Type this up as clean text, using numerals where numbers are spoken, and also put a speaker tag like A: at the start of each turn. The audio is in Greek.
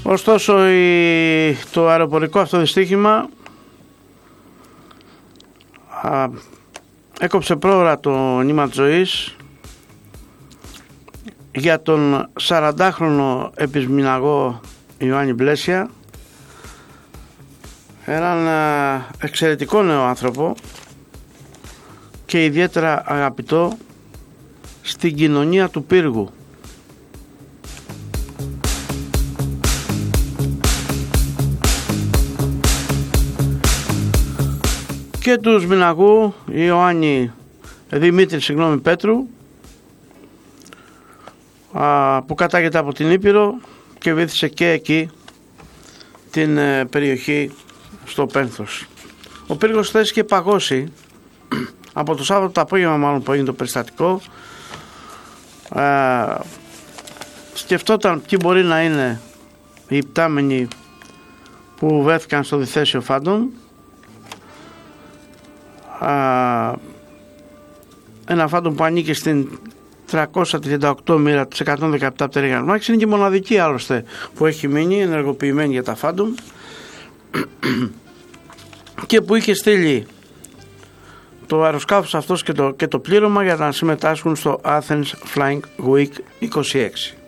A: Ωστόσο το αεροπορικό αυτό δυστύχημα έκοψε πρόωρα το νήμα της ζωής για τον 40χρονο επισμηναγό Ιωάννη Μπλέσια, έναν εξαιρετικό νέο άνθρωπο και ιδιαίτερα αγαπητό στην κοινωνία του Πύργου. Και του Σμηναγού Δημήτρη Πέτρου, που κατάγεται από την Ήπειρο και βήθησε και εκεί την περιοχή στο Πένθος. Ο Πύργος θέθηκε παγώσει από το Σάββατο το απόγευμα, μάλλον που έγινε το περιστατικό. Σκεφτόταν ποιοι μπορεί να είναι οι υπτάμενοι που βρέθηκαν στο διθέσιο φάντον. Ένα φάντον που ανήκει στην 338 μοίρα της 117 πτέρυγας μάχης, είναι και μοναδική άλλωστε που έχει μείνει ενεργοποιημένη για τα φάντον και που είχε στείλει το αεροσκάφος αυτός και το πλήρωμα για να συμμετάσχουν στο Athens Flying Week 26.